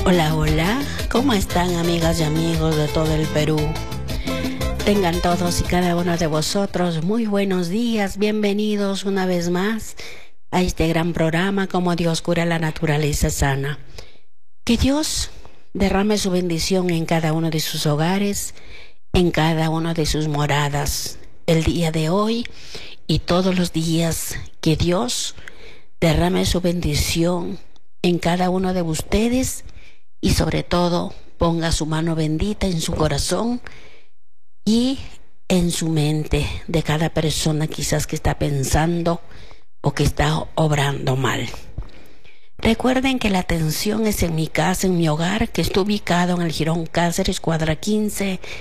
Hola, hola, ¿cómo están amigas y amigos de todo el Perú? Tengan todos y cada uno de vosotros muy buenos días, bienvenidos una vez más a este gran programa Como Dios cura la naturaleza sana. Que Dios derrame su bendición en cada uno de sus hogares, en cada una de sus moradas, el día de hoy y todos los días. Que Dios derrame su bendición en cada uno de ustedes y sobre todo ponga su mano bendita en su corazón y en su mente de cada persona quizás que está pensando o que está obrando mal. Recuerden que la atención es en mi casa, en mi hogar, que está ubicado en el Jirón Cáceres, cuadra 15,